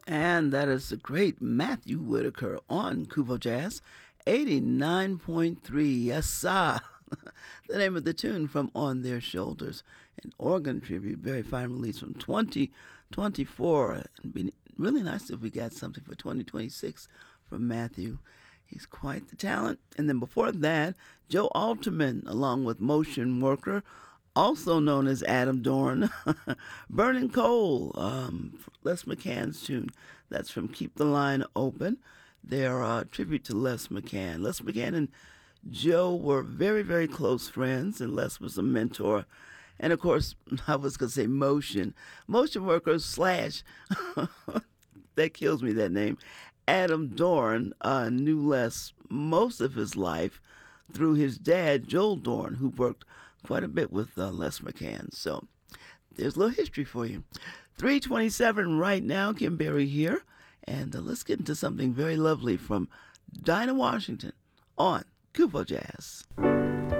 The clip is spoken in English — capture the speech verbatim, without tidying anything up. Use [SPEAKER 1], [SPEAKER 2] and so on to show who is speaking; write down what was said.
[SPEAKER 1] And that is the great Matthew Whitaker on Kuvo Jazz, eighty-nine point three. Yes, sir. The name of the tune from On Their Shoulders, an organ tribute, very fine release from twenty twenty-four. It'd be really nice if we got something for twenty twenty-six from Matthew. He's quite the talent. And then before that, Joe Alterman, along with Motion Worker, also known as Adam Dorn, Burning Coal, um, Les McCann's tune. That's from Keep the Line Open. Their uh, tribute to Les McCann. Les McCann and Joe were very, very close friends, and Les was a mentor. And of course, I was going to say Motion. Motion Workers slash, that kills me, that name. Adam Dorn uh, knew Les most of his life through his dad, Joel Dorn, who worked quite a bit with uh, Les McCann. So there's a little history for you. three twenty-seven right now, Kim Berry here. And uh, let's get into something very lovely from Dinah Washington on Kuvo Jazz.